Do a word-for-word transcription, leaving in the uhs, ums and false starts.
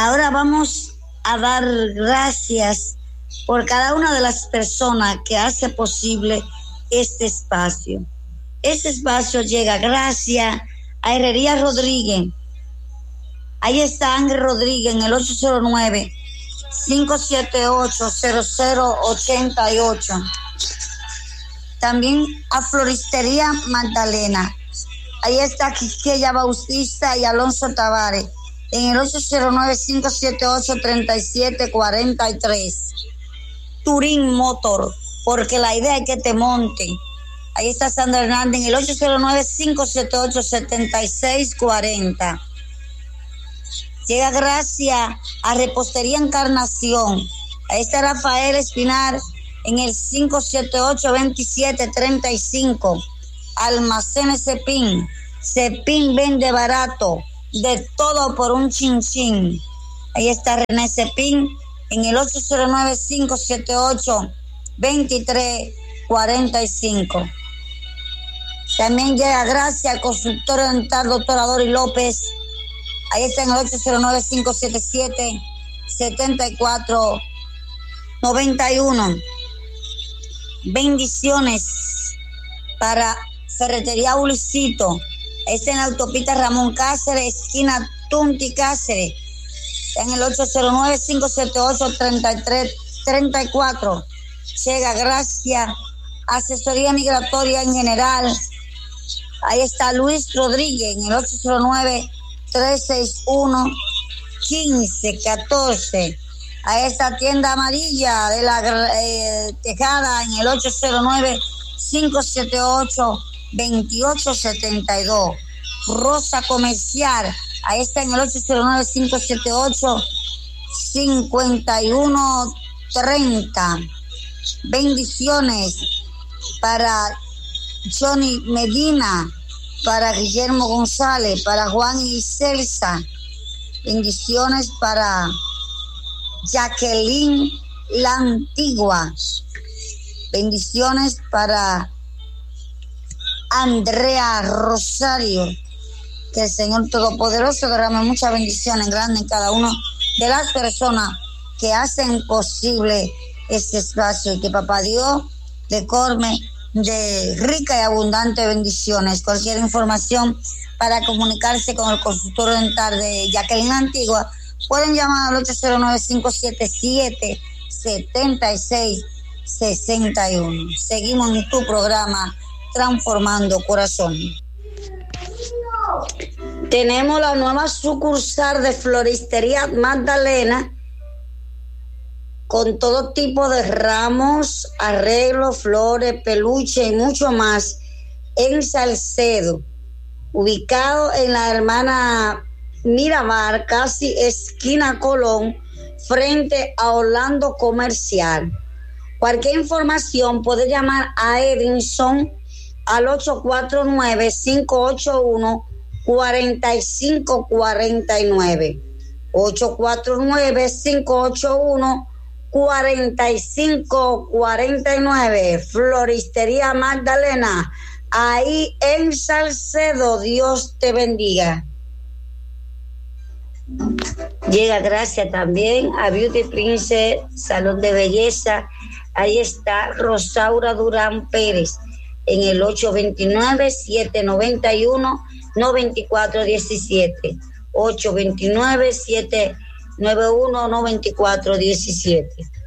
Ahora vamos a dar gracias por cada una de las personas que hace posible este espacio. Este espacio llega gracias a Herrería Rodríguez. Ahí está Ángel Rodríguez en el ocho cero nueve, cinco siete ocho, cero cero ocho ocho. También a Floristería Magdalena. Ahí está Quisqueya Bautista y Alonso Tavares en el ocho cero nueve, cinco siete ocho, tres siete cuatro tres. Turín Motor, porque la idea es que te monten. Ahí está Sandra Hernández en el ocho cero nueve, cinco siete ocho, siete seis cuatro cero. Llega gracias a Repostería Encarnación. Ahí está Rafael Espinar en el cinco siete ocho, veintisiete treinta y cinco. Almacenes Cepín. Cepín vende barato, de todo por un chinchín. Ahí está René Cepín en el ocho cero nueve, cinco siete ocho, veintitrés cuarenta y cinco. También llega gracias al consultorio dental doctor Adori López. Ahí está en el ocho cero nueve, cinco siete siete, siete cuatro nueve uno. Bendiciones para Ferretería Ulicito. Ahí está en la autopista Ramón Cáceres, esquina Tunti Cáceres. Está en el ocho cero nueve, cinco siete ocho, tres tres tres cuatro. Llega gracias a Asesoría Migratoria en general. Ahí está Luis Rodríguez en el ocho cero nueve, tres seis uno, uno cinco uno cuatro. A esta tienda amarilla de la eh, Tejada en el ocho cero nueve, cinco siete ocho, veintiocho setenta y dos. Rosa Comercial, ahí está en el ocho cero nueve, cinco siete ocho, cincuenta y uno treinta. Bendiciones para Johnny Medina, para Guillermo González, para Juan y Celsa. Bendiciones para Jacqueline La Antigua. Bendiciones para Andrea Rosario. Que el Señor Todopoderoso derrame muchas bendiciones grandes en cada una de las personas que hacen posible este espacio, y que Papá Dios le colme de rica y abundante bendiciones. Cualquier información para comunicarse con el consultorio dental de Jacqueline La Antigua, pueden llamar al ocho cero nueve, cinco siete siete, siete seis seis uno. Seguimos en tu programa Transformando Corazones. Tenemos la nueva sucursal de Floristería Magdalena con todo tipo de ramos, arreglos, flores, peluche y mucho más en Salcedo, ubicado en la hermana Miramar, casi esquina Colón, frente a Orlando Comercial. Cualquier información puede llamar a Edinson al ocho cuatro nueve, cinco ocho uno, cuatro cinco cuatro nueve. ocho cuatro nueve, cinco ocho uno, cuatro cinco cuatro nueve. Floristería Magdalena, ahí en Salcedo. Dios te bendiga. Llega gracias también a Beauty Princess, Salón de Belleza. Ahí está Rosaura Durán Pérez en el ocho dos nueve, siete nueve uno, nueve cuatro uno siete. ocho dos nueve, siete nueve uno, nueve cuatro uno siete.